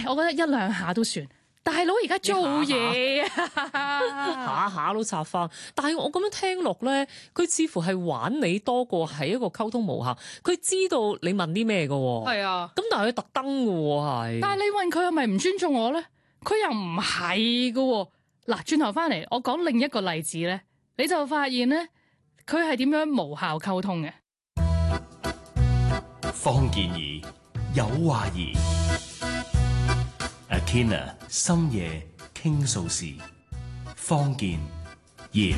我覺得一兩下都算。大佬而家做嘢下下都插花，但係我咁樣聽落咧，佢似乎係玩你多過係一個溝通無效。佢知道你問啲咩㗎喎， 係啊， 咁但係佢特登㗎喎係。 但係你問佢係咪唔尊重我咧？佢又唔係㗎喎。嗱，轉頭翻嚟，我講另一個例子咧，你就發現咧，佢係點樣無效溝通嘅。 方健儀有話兒 Athena 深夜傾訴時，方健儀。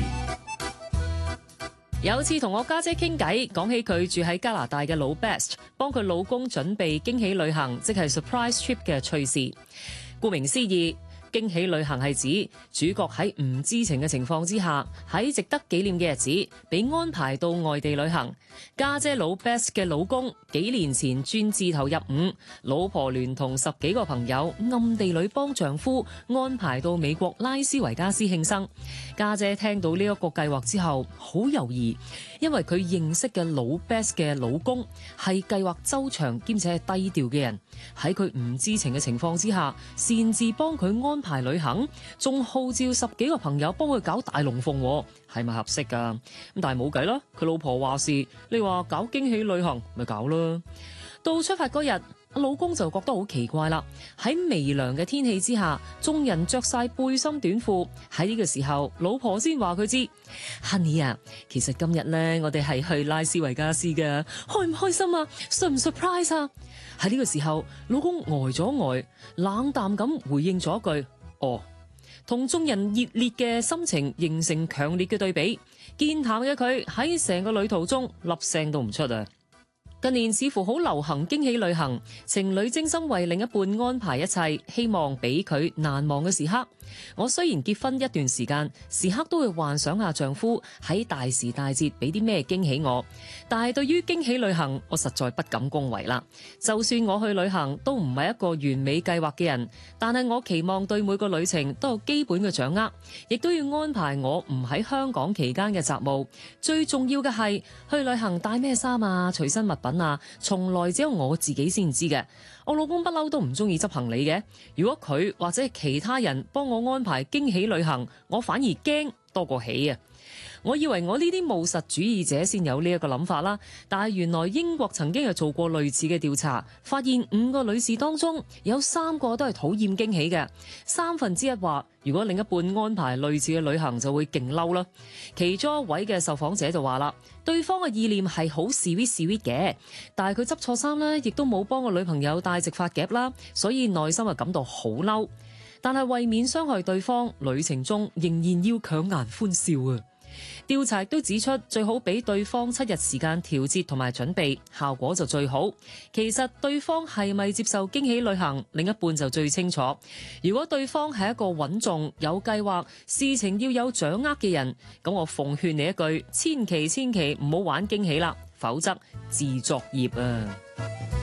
有次同我家姐傾偈，講起佢住喺加拿大嘅老 Best， 幫佢老公準備驚喜旅行，即係 surprise trip 嘅趣事。顧名思義，驚喜旅行係指主角喺唔知情嘅情況之下，喺值得紀念嘅日子，被安排到外地旅行。家姐老 Best 嘅老公幾年前專自投入伍，老婆聯同10幾個朋友暗地裏幫丈夫安排到美國拉斯維加斯慶生。家姐聽到呢一個計劃之後，好猶豫，因為佢認識嘅老 Best 嘅老公係計劃周詳兼且係低調嘅人，喺佢唔知情嘅情況之下，擅自幫佢安排旅行，仲號召10幾個朋友幫佢搞大龍鳳，係咪合適㗎？咁但係冇計啦，佢老婆話事，你話搞驚喜旅行咪搞啦。到出發嗰日，老公就覺得好奇怪啦。喺微涼嘅天氣之下，眾人着晒背心短褲，喺呢個時候，老婆先話佢知 ，Honey 啊，其實今日呢，我哋係去拉斯維加斯嘅，開唔開心啊？信唔 surprise 啊？喺呢個時候，老公呆咗呆，冷淡咁回應咗一句：哦。同眾人熱烈嘅心情形成強烈嘅對比，健談嘅佢喺成個旅途中粒聲都唔出啊！近年似乎好流行驚喜旅行，情侶精心為另一半安排一切，希望俾佢難忘嘅時刻。我雖然結婚一段時間，時刻都會幻想下丈夫喺大時大節俾啲咩驚喜我，但係對於驚喜旅行，我實在不敢恭維啦。就算我去旅行，都唔係一個完美計劃嘅人，但係我期望對每個旅程都有基本嘅掌握，亦都要安排我唔喺香港期間嘅雜務。最重要嘅係去旅行帶咩衫啊、隨身物品啊，從來只有我自己先知嘅。我老公不嬲都唔中意執行李嘅，如果佢或者係其他人幫我安排驚喜旅行，我反而驚多過喜啊！我以為我呢啲務實主義者先有呢一個諗法啦，但係原來英國曾經有做過類似嘅調查，發現5個女士當中有3個都係討厭驚喜嘅，1/3話如果另一半安排類似嘅旅行就會勁嬲啦。其中一位嘅受訪者就話啦，對方嘅意念係好 sweet 嘅，但係佢執錯衫咧，亦都冇幫個女朋友戴直髮夾啦，所以內心就感到好嬲。但係為免傷害對方，旅程中仍然要強顏歡笑啊！調查亦都指出，最好俾對方7日時間調節同埋準備，效果就最好。其實對方係咪接受驚喜旅行，另一半就最清楚。如果對方係一個穩重、有計劃、事情要有掌握嘅人，咁我奉勸你一句，千祈唔好玩驚喜啦，否則自作孽啊！